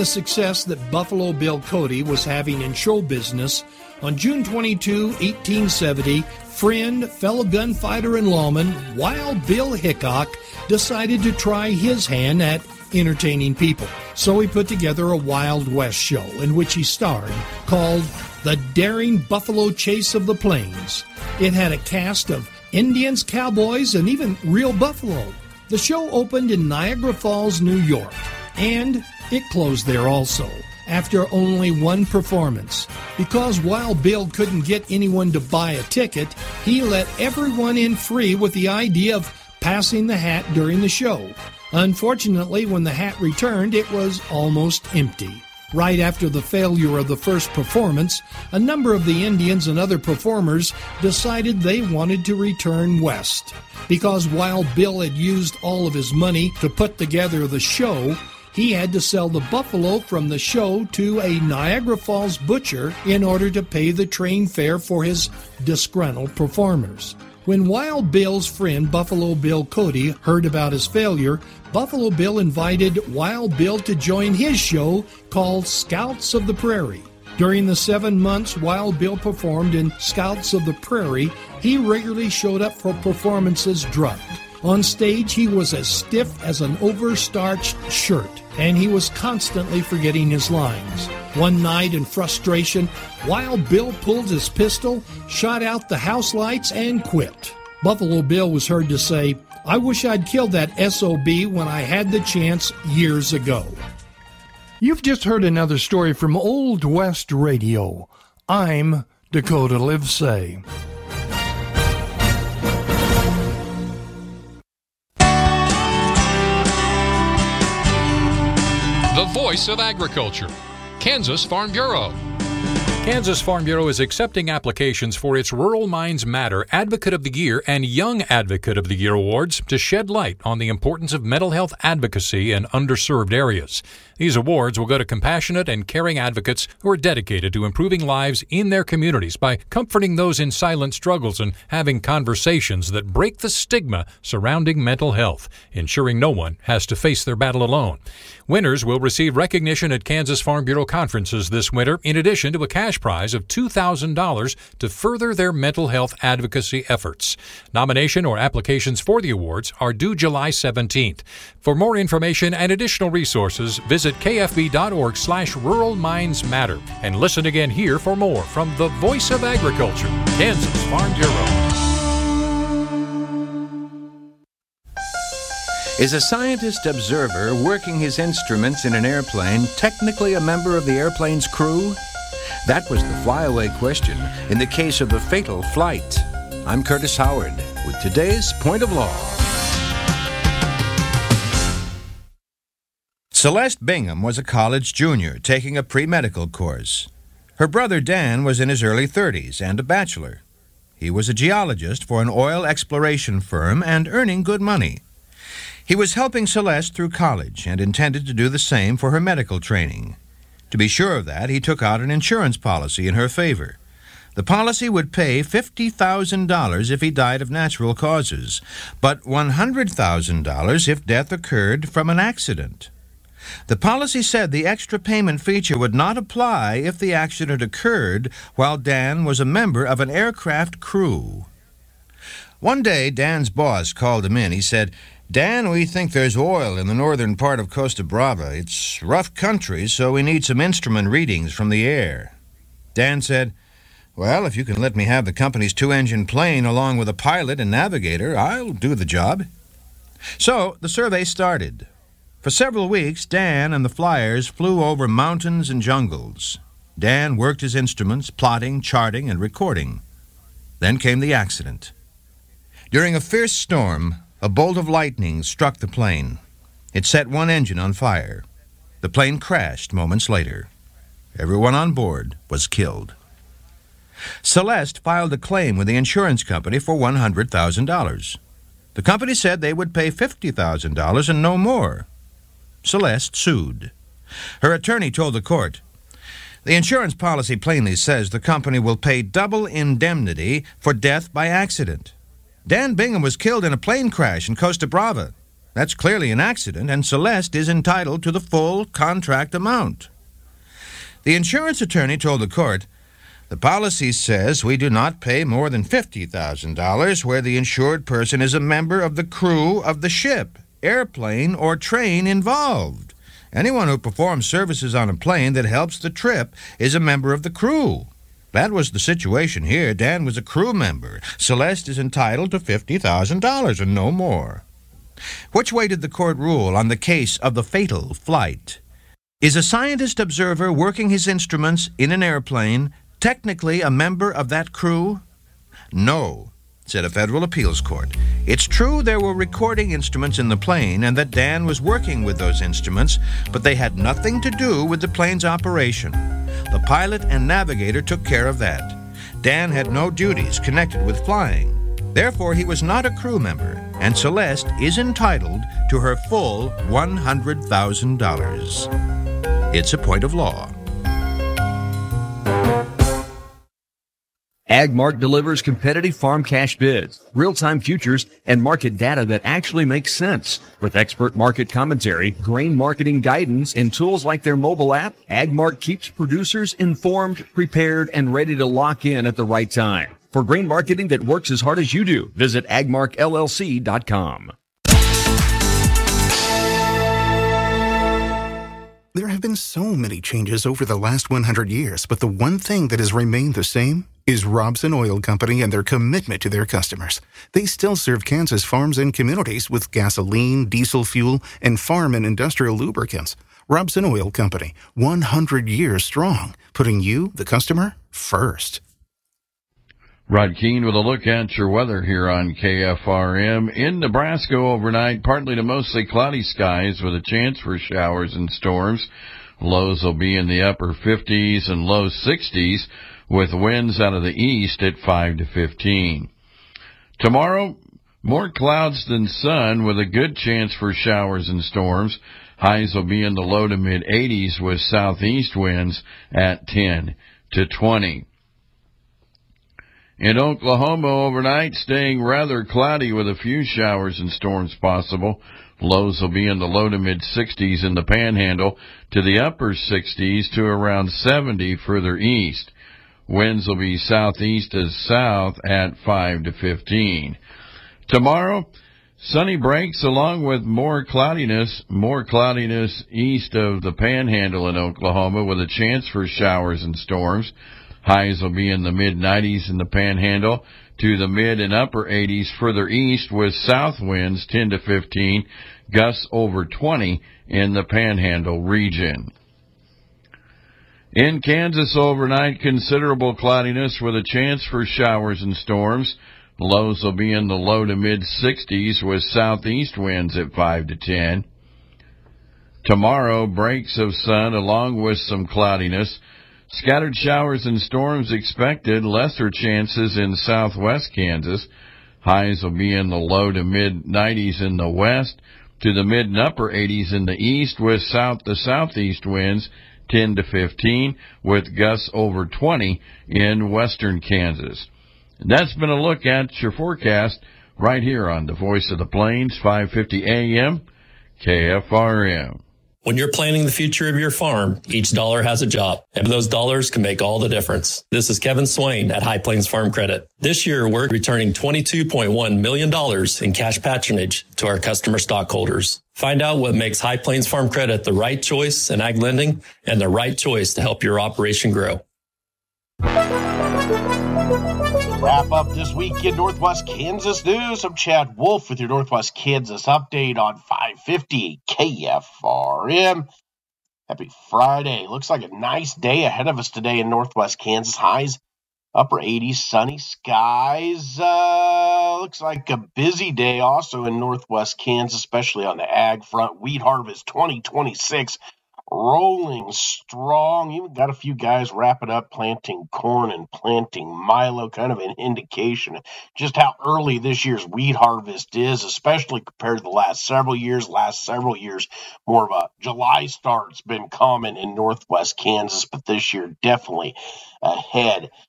the success that Buffalo Bill Cody was having in show business, on June 22, 1870, friend, fellow gunfighter, and lawman Wild Bill Hickok decided to try his hand at entertaining people. So he put together a Wild West show in which he starred, called The Daring Buffalo Chase of the Plains. It had a cast of Indians, cowboys, and even real buffalo. The show opened in Niagara Falls, New York, and it closed there also, after only one performance. Because Wild Bill couldn't get anyone to buy a ticket, he let everyone in free with the idea of passing the hat during the show. Unfortunately, when the hat returned, it was almost empty. Right after the failure of the first performance, a number of the Indians and other performers decided they wanted to return west. Because Wild Bill had used all of his money to put together the show, he had to sell the buffalo from the show to a Niagara Falls butcher in order to pay the train fare for his disgruntled performers. When Wild Bill's friend Buffalo Bill Cody heard about his failure, Buffalo Bill invited Wild Bill to join his show called Scouts of the Prairie. During the 7 months Wild Bill performed in Scouts of the Prairie, he regularly showed up for performances drugged. On stage, he was as stiff as an overstarched shirt, and he was constantly forgetting his lines. One night, in frustration, Wild Bill pulled his pistol, shot out the house lights, and quit. Buffalo Bill was heard to say, "I wish I'd killed that SOB when I had the chance years ago." You've just heard another story from Old West Radio. I'm Dakota Livesay. The Voice of Agriculture, Kansas Farm Bureau. Kansas Farm Bureau is accepting applications for its Rural Minds Matter Advocate of the Year and Young Advocate of the Year awards to shed light on the importance of mental health advocacy in underserved areas. These awards will go to compassionate and caring advocates who are dedicated to improving lives in their communities by comforting those in silent struggles and having conversations that break the stigma surrounding mental health, ensuring no one has to face their battle alone. Winners will receive recognition at Kansas Farm Bureau conferences this winter, in addition to a cash prize of $2,000 to further their mental health advocacy efforts. Nomination or applications for the awards are due July 17th. For more information and additional resources, visit kfb.org/Rural Minds Matter and listen again here for more from the Voice of Agriculture, Kansas Farm Bureau. Is a scientist observer working his instruments in an airplane technically a member of the airplane's crew? That was the flyaway question in the case of the fatal flight. I'm Curtis Howard with today's Point of Law. Celeste Bingham was a college junior taking a pre-medical course. Her brother Dan was in his early 30s and a bachelor. He was a geologist for an oil exploration firm and earning good money. He was helping Celeste through college and intended to do the same for her medical training. To be sure of that, he took out an insurance policy in her favor. The policy would pay $50,000 if he died of natural causes, but $100,000 if death occurred from an accident. The policy said the extra payment feature would not apply if the accident occurred while Dan was a member of an aircraft crew. One day, Dan's boss called him in. He said, "Dan, we think there's oil in the northern part of Costa Brava. It's rough country, so we need some instrument readings from the air." Dan said, "Well, if you can let me have the company's 2-engine plane along with a pilot and navigator, I'll do the job." So the survey started. For several weeks, Dan and the flyers flew over mountains and jungles. Dan worked his instruments, plotting, charting, and recording. Then came the accident. During a fierce storm, a bolt of lightning struck the plane. It set one engine on fire. The plane crashed moments later. Everyone on board was killed. Celeste filed a claim with the insurance company for $100,000. The company said they would pay $50,000 and no more. Celeste sued. Her attorney told the court, "The insurance policy plainly says the company will pay double indemnity for death by accident. Dan Bingham was killed in a plane crash in Costa Brava. That's clearly an accident, and Celeste is entitled to the full contract amount. The insurance attorney told the court, "The policy says we do not pay more than $50,000 where the insured person is a member of the crew of the ship, airplane, or train involved. Anyone who performs services on a plane that helps the trip is a member of the crew." That was the situation here. Dan was a crew member. Celeste is entitled to $50,000 and no more. Which way did the court rule on the case of the fatal flight? Is a scientist observer working his instruments in an airplane technically a member of that crew? No, said a federal appeals court. It's true there were recording instruments in the plane and that Dan was working with those instruments, but they had nothing to do with the plane's operation. The pilot and navigator took care of that. Dan had no duties connected with flying. Therefore, he was not a crew member, and Celeste is entitled to her full $100,000. It's a point of law. AgMark delivers competitive farm cash bids, real-time futures, and market data that actually makes sense. With expert market commentary, grain marketing guidance, and tools like their mobile app, AgMark keeps producers informed, prepared, and ready to lock in at the right time. For grain marketing that works as hard as you do, visit agmarkllc.com. There have been so many changes over the last 100 years, but the one thing that has remained the same is Robson Oil Company and their commitment to their customers. They still serve Kansas farms and communities with gasoline, diesel fuel, and farm and industrial lubricants. Robson Oil Company, 100 years strong, putting you, the customer, first. Rod Keene with a look at your weather here on KFRM. In Nebraska overnight, partly to mostly cloudy skies with a chance for showers and storms. Lows will be in the upper 50s and low 60s with winds out of the east at 5 to 15. Tomorrow, more clouds than sun with a good chance for showers and storms. Highs will be in the low to mid 80s with southeast winds at 10 to 20. In Oklahoma overnight, staying rather cloudy with a few showers and storms possible. Lows will be in the low to mid 60s in the Panhandle to the upper 60s to around 70 further east. Winds will be southeast to south at 5 to 15. Tomorrow, sunny breaks along with more cloudiness east of the Panhandle in Oklahoma with a chance for showers and storms. Highs will be in the mid-90s in the Panhandle to the mid and upper 80s further east with south winds 10 to 15, gusts over 20 in the Panhandle region. In Kansas overnight, considerable cloudiness with a chance for showers and storms. Lows will be in the low to mid-60s with southeast winds at 5 to 10. Tomorrow, breaks of sun along with some cloudiness. Scattered showers and storms expected, lesser chances in southwest Kansas. Highs will be in the low to mid-90s in the west to the mid and upper 80s in the east with south to southeast winds 10 to 15 with gusts over 20 in western Kansas. And that's been a look at your forecast right here on the Voice of the Plains, 550 AM, KFRM. When you're planning the future of your farm, each dollar has a job, and those dollars can make all the difference. This is Kevin Swain at High Plains Farm Credit. This year, we're returning $22.1 million in cash patronage to our customer stockholders. Find out what makes High Plains Farm Credit the right choice in ag lending and the right choice to help your operation grow. Wrap up this week in Northwest Kansas news. I'm Chad Wolf with your Northwest Kansas update on 550 KFRM. Happy Friday. Looks like a nice day ahead of us today in Northwest Kansas. Highs upper 80s, sunny skies. Looks like a busy day also in Northwest Kansas, especially on the ag front. Wheat harvest 2026. Rolling strong. Even got a few guys wrapping up planting corn and planting milo, kind of an indication of just how early this year's wheat harvest is, especially compared to the last several years. More of a July start's been common in Northwest Kansas, but this year definitely ahead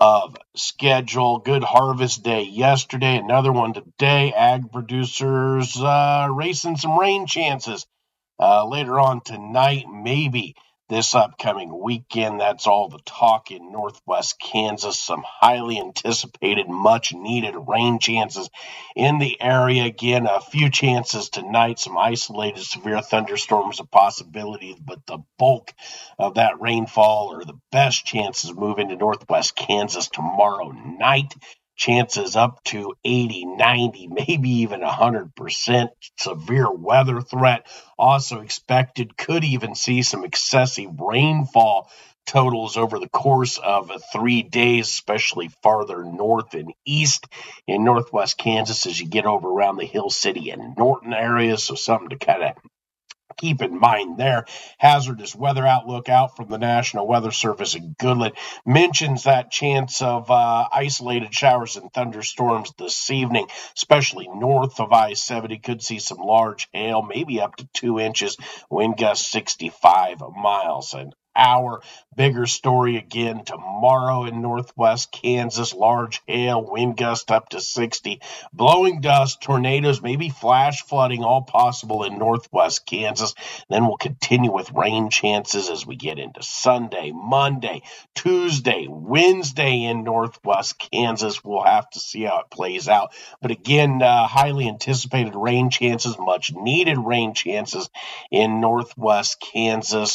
of schedule. Good harvest day yesterday, another one today. Ag producers racing some rain chances later on tonight, maybe this upcoming weekend. That's all the talk in northwest Kansas. Some highly anticipated, much-needed rain chances in the area. Again, a few chances tonight, some isolated severe thunderstorms a possibility, but the bulk of that rainfall, or the best chances, move into northwest Kansas tomorrow night. Chances up to 80, 90, maybe even 100%. Severe weather threat also expected. Could even see some excessive rainfall totals over the course of 3 days, especially farther north and east in northwest Kansas as you get over around the Hill City and Norton areas. So something to kind of keep in mind there. Hazardous weather outlook out from the National Weather Service in Goodland mentions that chance of isolated showers and thunderstorms this evening, especially north of I-70. Could see some large hail, maybe up to 2 inches, wind gusts 65 miles an hour. Bigger story again tomorrow in northwest Kansas. Large hail, wind gust up to 60, blowing dust, tornadoes, maybe flash flooding, all possible in northwest Kansas. Then we'll continue with rain chances as we get into Sunday, Monday, Tuesday, Wednesday in northwest Kansas. We'll have to see how it plays out. But again, highly anticipated rain chances, much needed rain chances in northwest Kansas.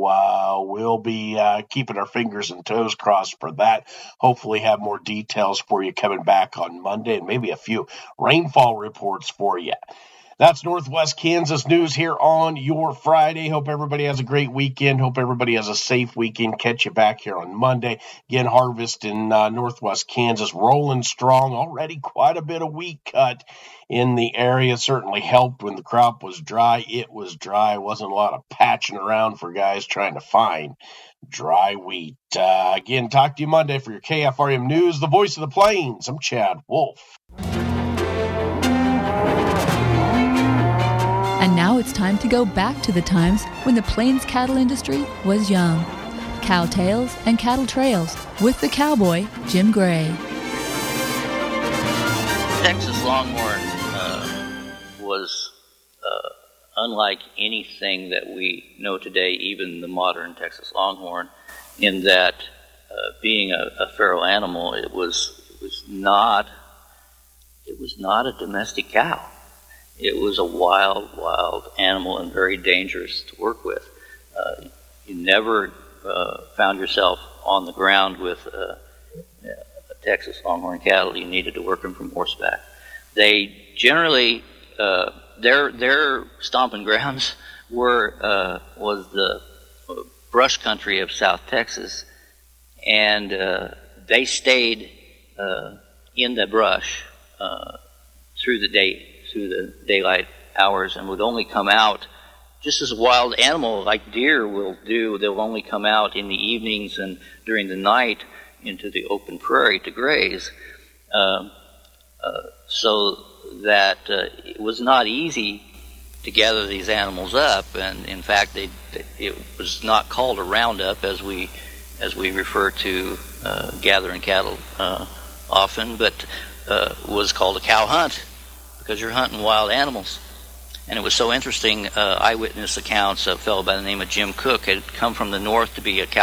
So we'll be keeping our fingers and toes crossed for that. Hopefully have more details for you coming back on Monday, and maybe a few rainfall reports for you. That's Northwest Kansas news here on your Friday. Hope everybody has a great weekend. Hope everybody has a safe weekend. Catch you back here on Monday. Again, harvest in Northwest Kansas rolling strong. Already quite a bit of wheat cut in the area. Certainly helped when the crop was dry. It was dry. Wasn't a lot of patching around for guys trying to find dry wheat. Again, talk to you Monday for your KFRM News, the voice of the plains. I'm Chad Wolf. And now it's time to go back to the times when the Plains cattle industry was young. Cow Tales and Cattle Trails with the cowboy, Jim Gray. Texas Longhorn was unlike anything that we know today, even the modern Texas Longhorn, in that being a feral animal, it was not a domestic cow. It was a wild animal and very dangerous to work with. You never found yourself on the ground with a Texas Longhorn cattle. You needed to work them from horseback. They generally, their stomping grounds was the brush country of South Texas, and they stayed in the brush through the daylight hours, and would only come out, just as a wild animal like deer will do. They'll only come out in the evenings and during the night into the open prairie to graze. So that it was not easy to gather these animals up, and in fact, it was not called a roundup as we refer to gathering cattle often, but was called a cow hunt, because you're hunting wild animals. And it was so interesting, eyewitness accounts, a fellow by the name of Jim Cook had come from the north to be a cow